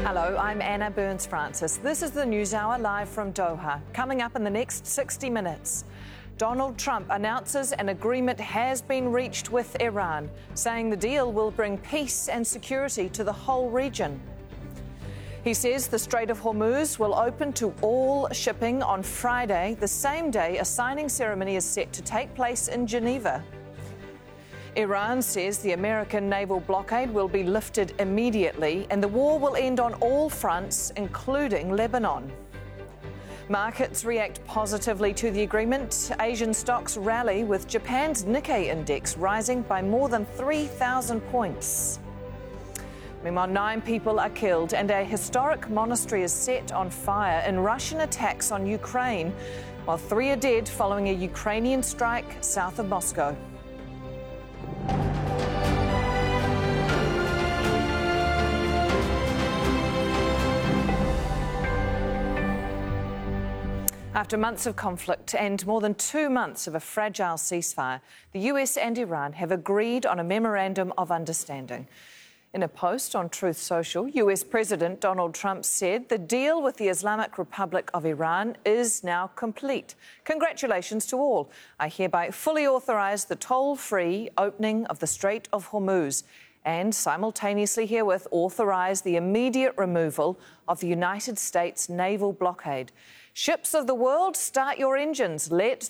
Hello, I'm Anna Burns-Francis. This is the News Hour live from Doha. Coming up in the next 60 minutes, Donald Trump announces an agreement has been reached with Iran, saying the deal will bring peace and security to the whole region. He says the Strait of Hormuz will open to all shipping on Friday, the same day a signing ceremony is set to take place in Geneva. Iran says the American naval blockade will be lifted immediately and the war will end on all fronts, including Lebanon. Markets react positively to the agreement. Asian stocks rally with Japan's Nikkei index rising by more than 3,000 points. Meanwhile, 9 people are killed and a historic monastery is set on fire in Russian attacks on Ukraine, while 3 are dead following a Ukrainian strike south of Moscow. After months of conflict and more than 2 months of a fragile ceasefire, the US and Iran have agreed on a memorandum of understanding. In a post on Truth Social, US President Donald Trump said the deal with the Islamic Republic of Iran is now complete. Congratulations to all. I hereby fully authorise the toll-free opening of the Strait of Hormuz and simultaneously herewith authorise the immediate removal of the United States naval blockade. Ships of the world, start your engines. Let